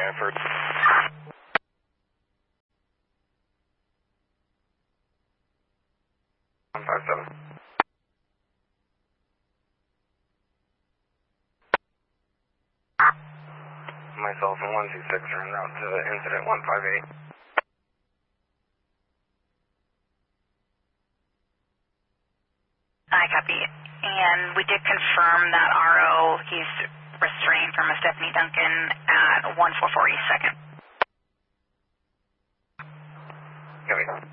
Stanford. Five seven. Myself and 126 are en route to incident 158. I copy. And we did confirm that RO, he's restrained from a Stephanie Duncan at 144 East 2nd. Copy.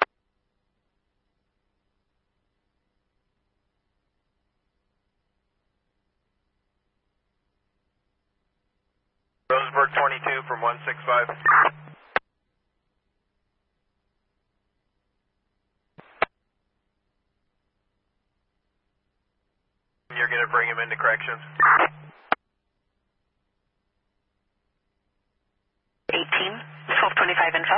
Roseburg 22 from 165. You're going to bring him into corrections. 18, 1225 info.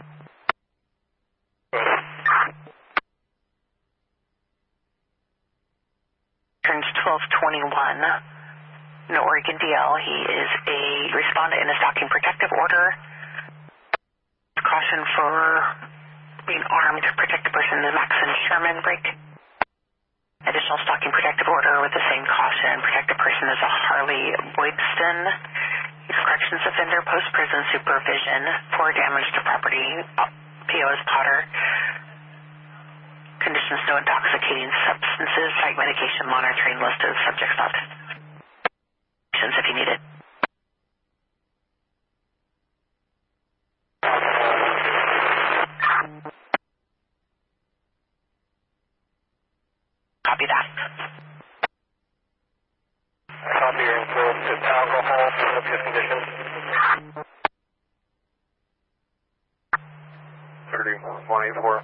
Turns 1221. No Oregon DL. He is a respondent in a stalking protective order. Caution for being armed to protect the person in the Maxon Sherman break. Additional stalking protective order with the same caution. Protect the person as a Harley Boydston. He's a corrections offender, post-prison supervision for damage to property. PO is Potter. Conditions: no intoxicating substances, psych medication monitoring, list of subjects not if you need it. Copy that. Copy your info to alcohol, obvious conditions. 30-184.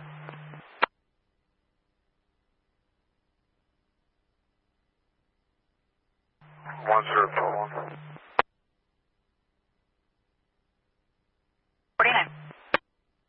1041.